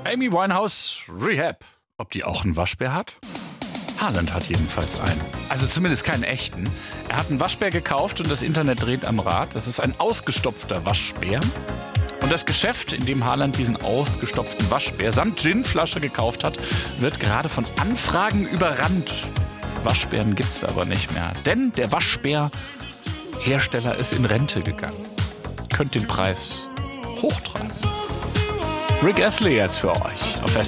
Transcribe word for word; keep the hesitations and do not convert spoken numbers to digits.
Amy Winehouse Rehab. Ob die auch einen Waschbär hat? Haaland hat jedenfalls einen. Also zumindest keinen echten. Er hat einen Waschbär gekauft und das Internet dreht am Rad. Das ist ein ausgestopfter Waschbär. Und das Geschäft, in dem Haaland diesen ausgestopften Waschbär samt Ginflasche gekauft hat, wird gerade von Anfragen überrannt. Waschbären gibt's aber nicht mehr. Denn der Waschbärhersteller ist in Rente gegangen. Könnt den Preis hochtreiben. Rick Astley jetzt für euch auf S